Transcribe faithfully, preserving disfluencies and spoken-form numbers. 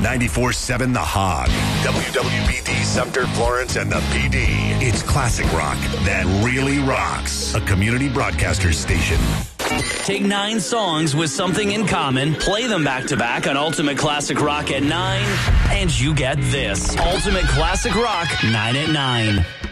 ninety-four seven The Hog. W W B D Sumter, Florence, and the P D. It's classic rock that really rocks. A community broadcaster station. Take nine songs with something in common, play them back-to-back on Ultimate Classic Rock at nine, and you get this. Ultimate Classic Rock, nine at nine.